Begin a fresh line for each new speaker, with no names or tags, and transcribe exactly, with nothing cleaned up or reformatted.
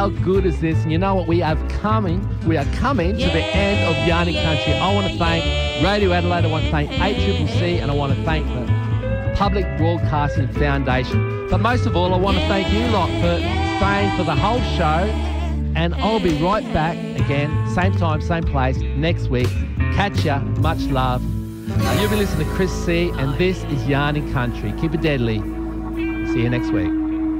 how good is this? And you know what? We have coming, we are coming
Yeah,
to the end of Yarning
yeah.
Country. I want to thank Radio Adelaide. I want to thank eight C C C, and I want to thank the Public Broadcasting Foundation. But most of all, I want to thank you lot for staying for the whole show. And I'll be right back again, same time, same place, next week. Catch ya. Much love. Uh, you'll be listening to Chris C, and this is Yarning Country. Keep it deadly. See you next week.